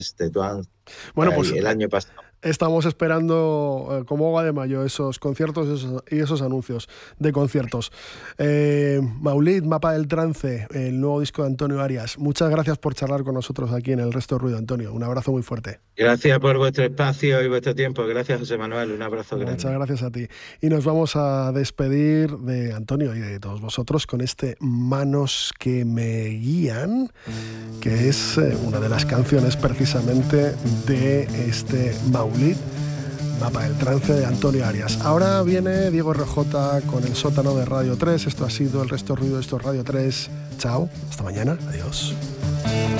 Tetuán Bueno, pues el año pasado. estamos esperando como agua de mayo esos conciertos y esos anuncios de conciertos. Maulid, Mapa del Trance, el nuevo disco de Antonio Arias. Muchas gracias por charlar con nosotros aquí en El Resto de Ruido, Antonio. Un abrazo muy fuerte. Gracias por vuestro espacio y vuestro tiempo. Gracias, José Manuel. Un abrazo Muchas grande. gracias a ti. Y nos vamos a despedir de Antonio y de todos vosotros con este Manos que me guían, que es una de las canciones precisamente de este Maulid, Mapa del Trance de Antonio Arias. Ahora viene Diego RJ con el sótano de Radio 3. Esto ha sido El Resto de Ruido, esto es Radio 3. Chao, hasta mañana, adiós.